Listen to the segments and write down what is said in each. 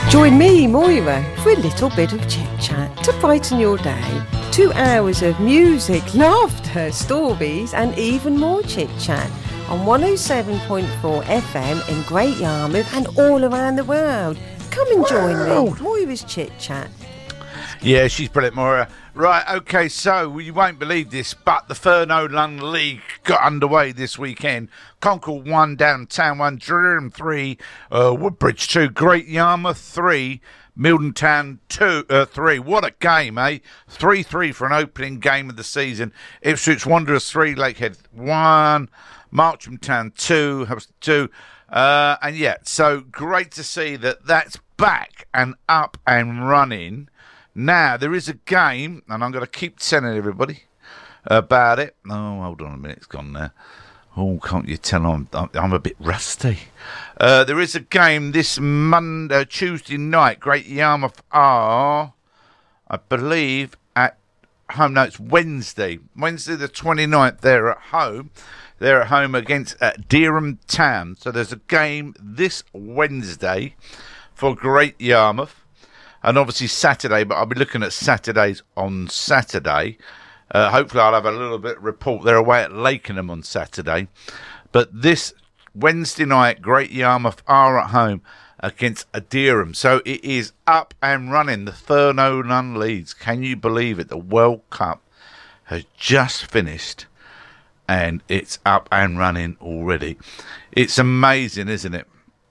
Join me, Moira, for a little bit of chit-chat to brighten your day. 2 hours of music, laughter, stories and even more chit-chat on 107.4 FM in Great Yarmouth and all around the world. Come and join me, Moira's chit-chat. Yeah, she's brilliant, Moira. Right, OK, so you won't believe this, but the Fernolung League got underway this weekend. Concord 1, Downtown 1, Durham 3, Woodbridge 2, Great Yarmouth 3, Milton Town 3. What a game, eh? 3-3 for an opening game of the season. Ipswich Wanderers 3, Lakehead 1, Marcham Town 2, Hubs 2. And yeah, so great to see that that's back and up and running. Now, there is a game, and I'm going to keep telling everybody about it. Oh, hold on a minute, it's gone there. Oh, can't you tell I'm a bit rusty? There is a game this Tuesday night. Great Yarmouth are, I believe, at home. No, it's Wednesday. Wednesday the 29th, they're at home. They're at home against Dereham Town. So there's a game this Wednesday for Great Yarmouth. And obviously Saturday, but I'll be looking at Saturdays on Saturday. Hopefully I'll have a little bit of report. They're away at Lakenham on Saturday. But this Wednesday night, Great Yarmouth are at home against Dereham. So it is up and running. The Fernolung Leagues. Can you believe it? The World Cup has just finished and it's up and running already. It's amazing, isn't it?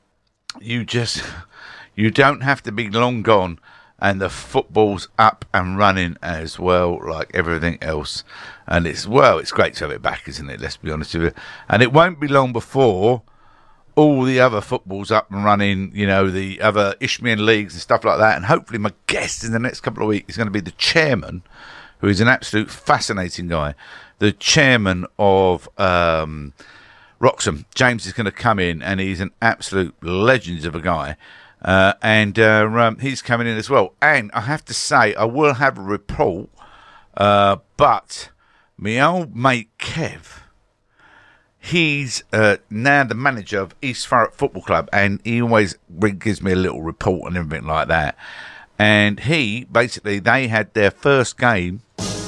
You don't have to be long gone, and the football's up and running as well, like everything else. And it's great to have it back, isn't it? Let's be honest with you. And it won't be long before all the other football's up and running, you know, the other Isthmian leagues and stuff like that. And hopefully my guest in the next couple of weeks is going to be the chairman, who is an absolute fascinating guy. The chairman of Wroxham. James is going to come in, and he's an absolute legend of a guy. And he's coming in as well. And I have to say, I will have a report, but my old mate Kev, he's now the manager of East Thurrock Football Club, and he always gives me a little report and everything like that. And they had their first game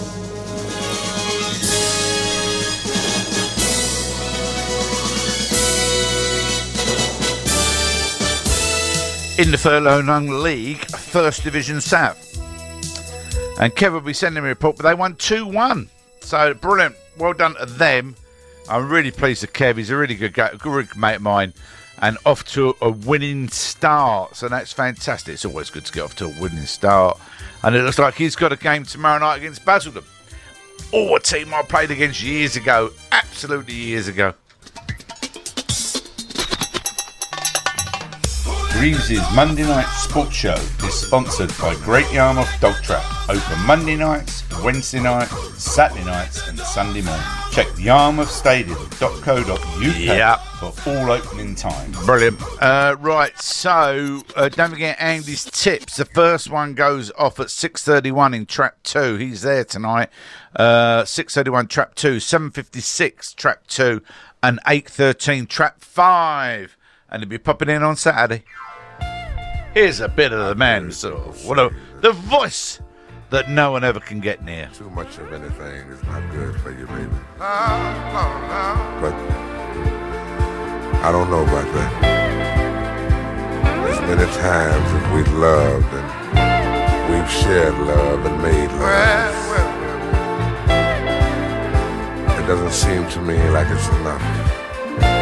in the Fernolung League, First Division South. And Kev will be sending me a report, but they won 2-1. So, brilliant. Well done to them. I'm really pleased with Kev. He's a really good guy, a good mate of mine, and off to a winning start. So that's fantastic. It's always good to get off to a winning start. And it looks like he's got a game tomorrow night against Basildon. Oh, a team I played against years ago. Absolutely years ago. Reeves' Monday Night Sports Show is sponsored by Great Yarmouth Dog Trap. Open Monday nights, Wednesday nights, Saturday nights and Sunday morning. Check yarmouthstadium.co.uk for all opening times. Brilliant. Right, so don't forget Andy's tips. The first one goes off at 6:31 in Trap 2. He's there tonight. 6:31 Trap 2, 7:56 Trap 2 and 8:13 Trap 5. And he'll be popping in on Saturday. Here's a bit of the man, the voice that no one ever can get near. Too much of anything is not good for you, baby. But I don't know about that. There's many times that we've loved and we've shared love and made love. It doesn't seem to me like it's enough.